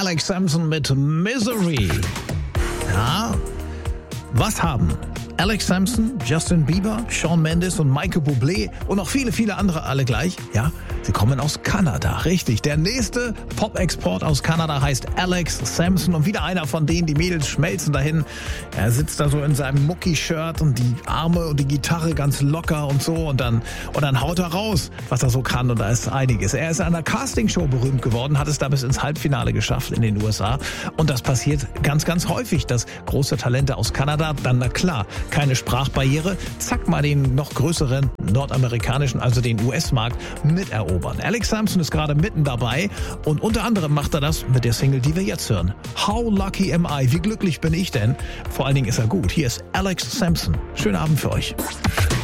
Alex Sampson mit Misery. Ja, was haben Alex Sampson, Justin Bieber, Shawn Mendes und Michael Bublé und noch viele, viele andere alle gleich? Ja, sie kommen aus Kanada, richtig. Der nächste Pop-Export aus Kanada heißt Alex Sampson und wieder einer von denen, die Mädels schmelzen dahin. Er sitzt da so in seinem Mucki-Shirt und die Arme und die Gitarre ganz locker und so und dann haut er raus, was er so kann und da ist einiges. Er ist in einer Castingshow berühmt geworden, hat es da bis ins Halbfinale geschafft in den USA und das passiert ganz, ganz häufig, dass große Talente aus Kanada dann, na klar, keine Sprachbarriere, zack mal den noch größeren nordamerikanischen, also den US-Markt miterobern. Alex Sampson ist gerade mitten dabei und unter anderem macht er das mit der Single, die wir jetzt hören. How Lucky Am I? Wie glücklich bin ich denn? Vor allen Dingen ist er gut. Hier ist Alex Sampson. Schönen Abend für euch.